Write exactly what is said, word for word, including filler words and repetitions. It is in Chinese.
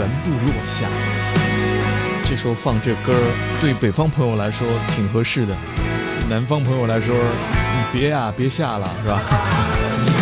全部落下。这时候放这歌对北方朋友来说挺合适的，南方朋友来说你别呀、啊、别下了，是吧？